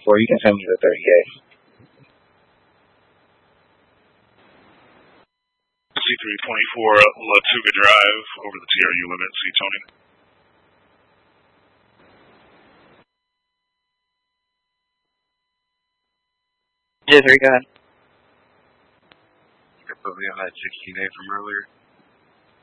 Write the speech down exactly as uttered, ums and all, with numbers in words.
twenty-four. You can send me the thirty A. C three twenty-four Latuga Drive over the T R U limit. See Tony. Yes, sir, go ahead. Put me on that sixteen A from earlier.